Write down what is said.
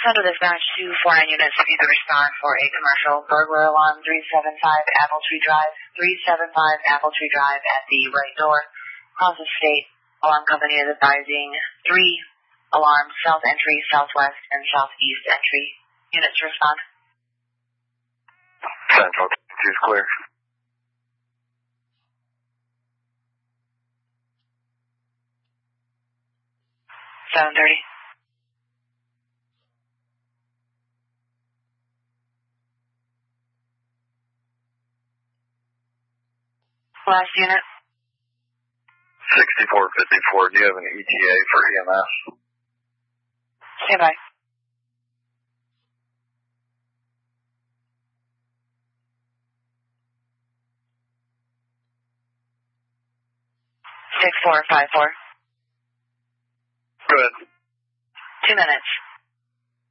Center Dispatch 249 units to either respond for a commercial burglar alarm 375 Apple Tree Drive, 375 Apple Tree Drive at the right door. Kansas State Alarm Company is advising 3 alarms, south entry, southwest, and southeast entry. Units respond. Central 2 is clear. $7:30. Last unit. 6454, do you have an ETA for EMS? Stand by. Six, 4, 5, 4. Go ahead. 2 minutes.